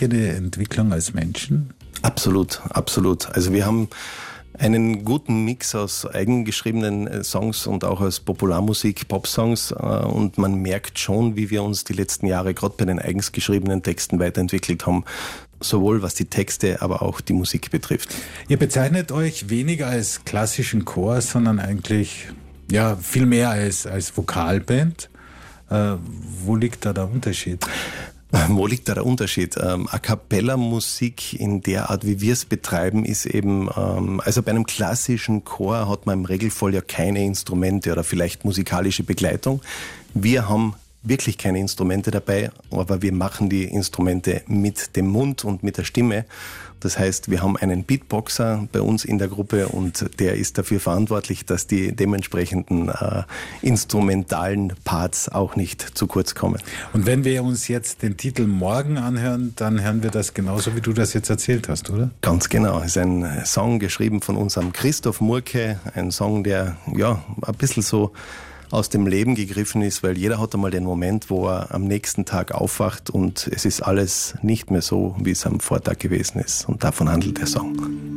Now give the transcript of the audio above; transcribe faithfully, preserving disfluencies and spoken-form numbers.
eigene Entwicklung als Menschen? Absolut, absolut. Also wir haben einen guten Mix aus eigengeschriebenen Songs und auch aus Popularmusik, Popsongs, und man merkt schon, wie wir uns die letzten Jahre gerade bei den eigens geschriebenen Texten weiterentwickelt haben, sowohl was die Texte, aber auch die Musik betrifft. Ihr bezeichnet euch weniger als klassischen Chor, sondern eigentlich ja viel mehr als, als Vokalband. Äh, wo liegt da der Unterschied? Wo liegt da der Unterschied? Ähm, A-Cappella-Musik in der Art, wie wir es betreiben, ist eben, ähm, also bei einem klassischen Chor hat man im Regelfall ja keine Instrumente oder vielleicht musikalische Begleitung. Wir haben wirklich keine Instrumente dabei, aber wir machen die Instrumente mit dem Mund und mit der Stimme. Das heißt, wir haben einen Beatboxer bei uns in der Gruppe und der ist dafür verantwortlich, dass die dementsprechenden äh, instrumentalen Parts auch nicht zu kurz kommen. Und wenn wir uns jetzt den Titel Morgen anhören, dann hören wir das genauso, wie du das jetzt erzählt hast, oder? Ganz genau. Es ist ein Song geschrieben von unserem Christoph Murke, ein Song, der ja ein bisschen so aus dem Leben gegriffen ist, weil jeder hat einmal den Moment, wo er am nächsten Tag aufwacht und es ist alles nicht mehr so, wie es am Vortag gewesen ist. Und davon handelt der Song.